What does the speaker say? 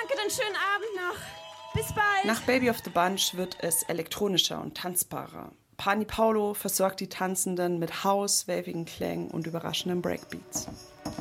Danke, dann schönen Abend noch. Bis bald. Nach Baby of the Bunch wird es elektronischer und tanzbarer. Pani Paulo versorgt die Tanzenden mit House, wavigen Klängen und überraschenden Breakbeats.